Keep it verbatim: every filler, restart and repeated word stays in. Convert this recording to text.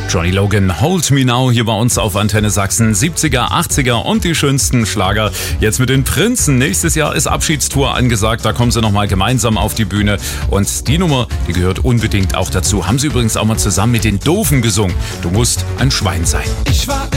Johnny Logan, Hold Me Now, hier bei uns auf Antenne Sachsen. siebziger, achtziger und die schönsten Schlager. Jetzt mit den Prinzen. Nächstes Jahr ist Abschiedstour angesagt. Da kommen sie nochmal gemeinsam auf die Bühne. Und die Nummer, die gehört unbedingt auch dazu. Haben sie übrigens auch mal zusammen mit den Doofen gesungen. Du musst ein Schwein sein. Ich war